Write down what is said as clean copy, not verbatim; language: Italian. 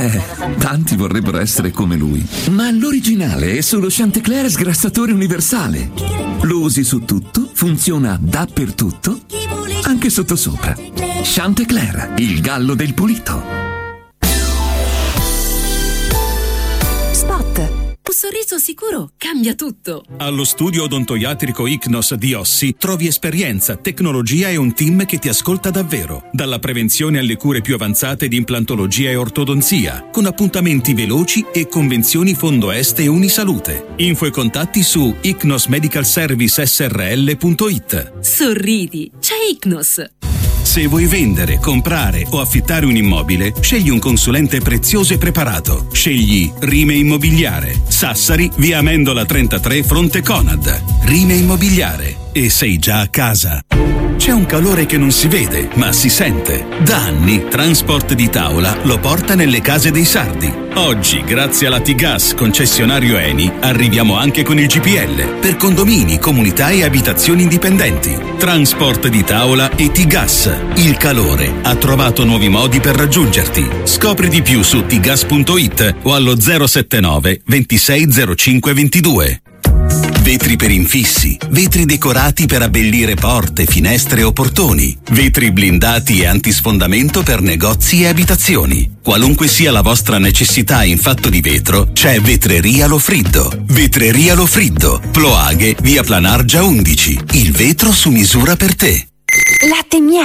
Tanti vorrebbero essere come lui. Ma l'originale è solo Chantecler sgrassatore universale. Lo usi su tutto, funziona dappertutto, anche sottosopra. Chantecler, il gallo del pulito. Un sorriso sicuro cambia tutto. Allo studio odontoiatrico Icnos di Ossi trovi esperienza, tecnologia e un team che ti ascolta davvero. Dalla prevenzione alle cure più avanzate di implantologia e ortodonzia, con appuntamenti veloci e convenzioni Fondo Est e Unisalute. Info e contatti su icnosmedicalservicesrl.it. Sorridi, c'è Icnos. Se vuoi vendere, comprare o affittare un immobile, scegli un consulente prezioso e preparato. Scegli Rime Immobiliare. Sassari, via Amendola 33, fronte Conad. Rime Immobiliare. E sei già a casa. C'è un calore che non si vede, ma si sente. Da anni, Transport di Tavola lo porta nelle case dei sardi. Oggi, grazie alla T-Gas concessionario Eni, arriviamo anche con il GPL per condomini, comunità e abitazioni indipendenti. Transport di Tavola e T-Gas. Il calore ha trovato nuovi modi per raggiungerti. Scopri di più su tgas.it o allo 079 2605 22. Vetri per infissi, vetri decorati per abbellire porte, finestre o portoni, vetri blindati e antisfondamento per negozi e abitazioni. Qualunque sia la vostra necessità in fatto di vetro, c'è Vetreria Lofriddo. Vetreria Lofriddo, Ploaghe, via Planargia 11. Il vetro su misura per te. Latte Miele.